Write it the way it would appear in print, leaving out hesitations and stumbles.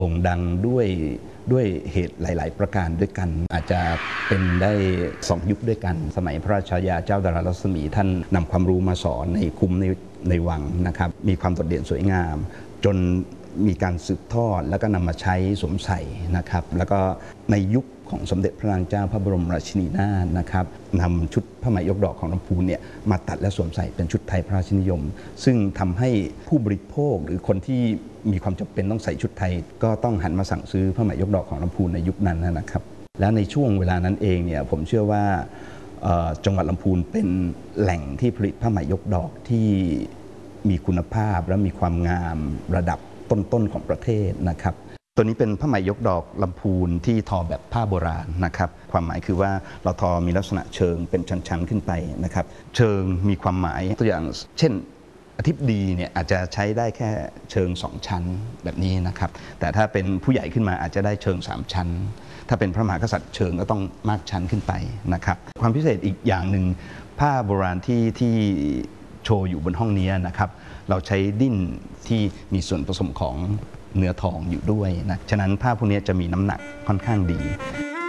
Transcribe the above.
โด่งดังด้วยเหตุหลาย ๆ ประการด้วยกันอาจจะเป็นได้2 ยุคด้วยกันสมัยพระราชายาเจ้าดารารัศมีท่านนำความรู้มาสอนในคุ้มในวังนะครับมีความโดดเด่นสวยงามจนมีการสืบทอดแล้วก็นำมาใช้สวมใส่นะครับแล้วก็ในยุคของสมเด็จพระนางเจ้าพระบรมราชินีนาถนะครับนำชุดผ้าไหมยกดอกของลำพูนเนี่ยมาตัดและสวมใส่เป็นชุดไทยพระราชนิยมซึ่งทำให้ผู้บริโภคหรือคนที่มีความจำเป็นต้องใส่ชุดไทยก็ต้องหันมาสั่งซื้อผ้าไหมยกดอกของลำพูนในยุคนั้นนะครับและในช่วงเวลานั้นเองเนี่ยผมเชื่อว่าจังหวัดลำพูนเป็นแหล่งที่ผลิตผ้าไหมยกดอกที่มีคุณภาพและมีความงามระดับต้นๆของประเทศนะครับตัวนี้เป็นผ้าไหมยกดอกลำพูนที่ทอแบบผ้าโบราณนะครับความหมายคือว่าเราทอมีลักษณะเชิงเป็นชั้นๆขึ้นไปนะครับเชิงมีความหมายตัวอย่างเช่นอธิบดีเนี่ยอาจจะใช้ได้แค่เชิง2 ชั้นแบบนี้นะครับแต่ถ้าเป็นผู้ใหญ่ขึ้นมาอาจจะได้เชิง3 ชั้นถ้าเป็นพระมหากษัตริย์เชิงก็ต้องมากชั้นขึ้นไปนะครับความพิเศษอีกอย่างหนึ่งผ้าโบราณที่โชว์อยู่บนห้องนี้นะครับเราใช้ดิ้นที่มีส่วนผสมของเนื้อทองอยู่ด้วยนะฉะนั้นผ้าพวกนี้จะมีน้ำหนักค่อนข้างดี